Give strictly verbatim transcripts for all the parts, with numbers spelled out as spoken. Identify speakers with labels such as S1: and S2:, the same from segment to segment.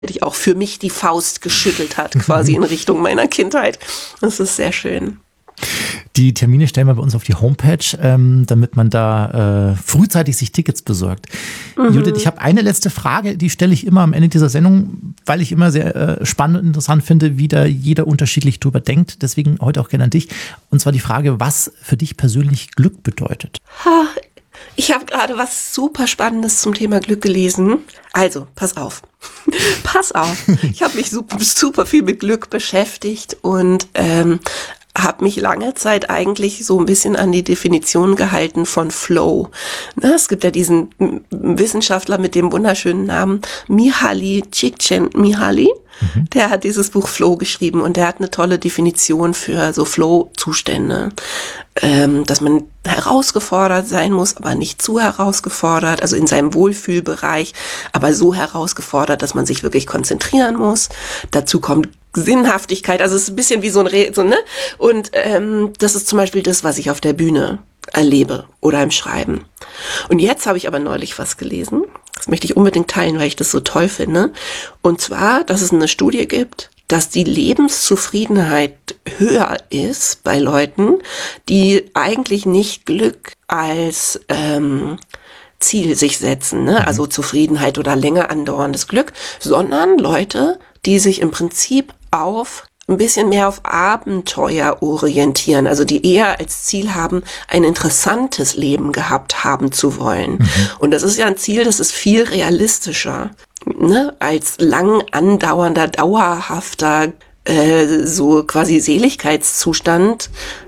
S1: die auch für mich die Faust geschüttelt hat, quasi in Richtung meiner Kindheit. Das ist sehr schön.
S2: Die Termine stellen wir bei uns auf die Homepage, ähm, damit man da äh, frühzeitig sich Tickets besorgt. Mhm. Judith, ich habe eine letzte Frage, die stelle ich immer am Ende dieser Sendung, weil ich immer sehr äh, spannend und interessant finde, wie da jeder unterschiedlich drüber denkt. Deswegen heute auch gerne an dich. Und zwar die Frage, was für dich persönlich Glück bedeutet.
S1: Ha, ich habe gerade was super Spannendes zum Thema Glück gelesen. Also, pass auf. pass auf. Ich habe mich super, super viel mit Glück beschäftigt und ähm, habe mich lange Zeit eigentlich so ein bisschen an die Definition gehalten von Flow. Na, es gibt ja diesen Wissenschaftler mit dem wunderschönen Namen Mihaly Csikszentmihalyi. Mhm. Der hat dieses Buch Flow geschrieben und der hat eine tolle Definition für so Flow-Zustände. Ähm, dass man herausgefordert sein muss, aber nicht zu herausgefordert, also in seinem Wohlfühlbereich, aber so herausgefordert, dass man sich wirklich konzentrieren muss. Dazu kommt Sinnhaftigkeit, also es ist ein bisschen wie so ein Re- so, ne? Und ähm, das ist zum Beispiel das, was ich auf der Bühne erlebe oder im Schreiben. Und jetzt habe ich aber neulich was gelesen, das möchte ich unbedingt teilen, weil ich das so toll finde. Und zwar, dass es eine Studie gibt, dass die Lebenszufriedenheit höher ist bei Leuten, die eigentlich nicht Glück als ähm, Ziel sich setzen, ne? Also Zufriedenheit oder länger andauerndes Glück, sondern Leute, die sich im Prinzip auf ein bisschen mehr auf Abenteuer orientieren, also die eher als Ziel haben, ein interessantes Leben gehabt haben zu wollen. Mhm. Und das ist ja ein Ziel, das ist viel realistischer, ne, als lang andauernder, dauerhafter, äh, so quasi Seligkeitszustand,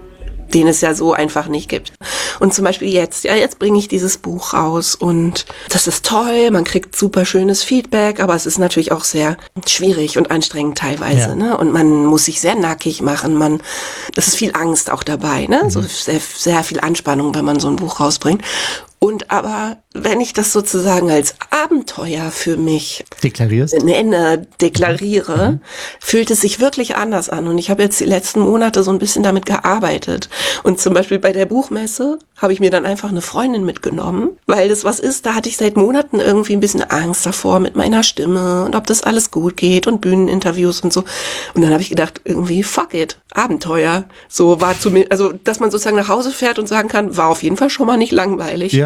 S1: den es ja so einfach nicht gibt. Und zum Beispiel jetzt, ja, jetzt bringe ich dieses Buch raus und das ist toll, man kriegt super schönes Feedback, aber es ist natürlich auch sehr schwierig und anstrengend teilweise, ja. ne? Und man muss sich sehr nackig machen, man, es ist viel Angst auch dabei, ne? Mhm. So sehr, sehr viel Anspannung, wenn man so ein Buch rausbringt. Und aber, wenn ich das sozusagen als Abenteuer für mich
S2: deklarierst,
S1: nenne, deklariere, mhm. fühlt es sich wirklich anders an. Und ich habe jetzt die letzten Monate so ein bisschen damit gearbeitet. Und zum Beispiel bei der Buchmesse habe ich mir dann einfach eine Freundin mitgenommen, weil das was ist, da hatte ich seit Monaten irgendwie ein bisschen Angst davor mit meiner Stimme und ob das alles gut geht und Bühneninterviews und so. Und dann habe ich gedacht, irgendwie fuck it, Abenteuer. So war zumindest, also dass man sozusagen nach Hause fährt und sagen kann, war auf jeden Fall schon mal nicht langweilig.
S2: Ja.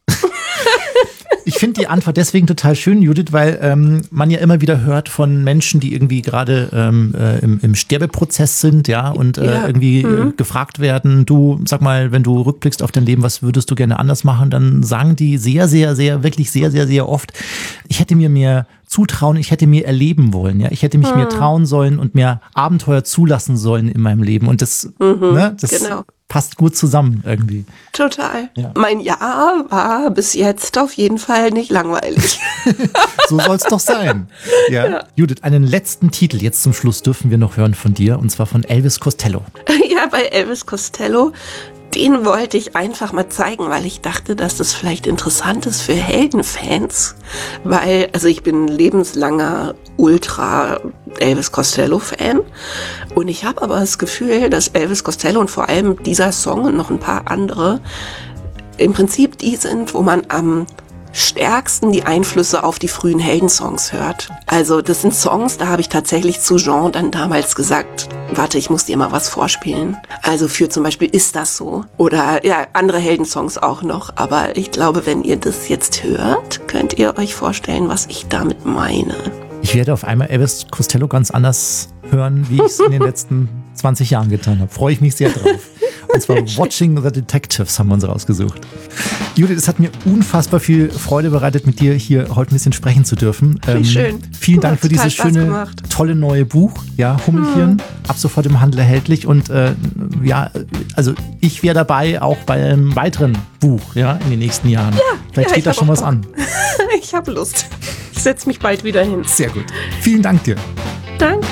S2: Ich finde die Antwort deswegen total schön, Judith, weil ähm, man ja immer wieder hört von Menschen, die irgendwie gerade ähm, äh, im, im Sterbeprozess sind, ja, und äh, ja. irgendwie mhm. äh, gefragt werden, du, sag mal, wenn du rückblickst auf dein Leben, was würdest du gerne anders machen, dann sagen die sehr, sehr, sehr, wirklich sehr, sehr, sehr oft, ich hätte mir mehr zutrauen, ich hätte mir erleben wollen, ja, ich hätte mich mhm. mir trauen sollen und mir Abenteuer zulassen sollen in meinem Leben und das, mhm. ne, das genau. passt gut zusammen irgendwie.
S1: Total. Ja. Mein Jahr war bis jetzt auf jeden Fall nicht langweilig.
S2: So soll es doch sein. Ja. Ja. Judith, einen letzten Titel jetzt zum Schluss dürfen wir noch hören von dir und zwar von Elvis Costello.
S1: Ja, bei Elvis Costello, den wollte ich einfach mal zeigen, weil ich dachte, dass das vielleicht interessant ist für Heldenfans, weil, also ich bin lebenslanger Ultra Elvis Costello-Fan und ich habe aber das Gefühl, dass Elvis Costello und vor allem dieser Song und noch ein paar andere im Prinzip die sind, wo man am stärksten die Einflüsse auf die frühen Heldensongs hört. Also das sind Songs, da habe ich tatsächlich zu Jean dann damals gesagt, warte, ich muss dir mal was vorspielen. Also für zum Beispiel Ist das so? Oder ja, andere Heldensongs auch noch. Aber ich glaube, wenn ihr das jetzt hört, könnt ihr euch vorstellen, was ich damit meine.
S2: Ich werde auf einmal Elvis Costello ganz anders hören, wie ich es in den letzten zwanzig Jahren getan habe. Freue ich mich sehr drauf. Und zwar Watching the Detectives haben wir uns rausgesucht. Judith, es hat mir unfassbar viel Freude bereitet, mit dir hier heute ein bisschen sprechen zu dürfen.
S1: Ähm, schön.
S2: Vielen Dank für dieses schöne, gemacht. tolle neue Buch. Ja, Hummelchen, hm. ab sofort im Handel erhältlich. Und äh, ja, also ich wäre dabei, auch bei einem weiteren Buch, ja, in den nächsten Jahren. Ja, Vielleicht
S1: ja,
S2: steht da schon was an.
S1: Ich habe Lust. Ich setze mich bald wieder hin.
S2: Sehr gut. Vielen Dank dir.
S1: Danke.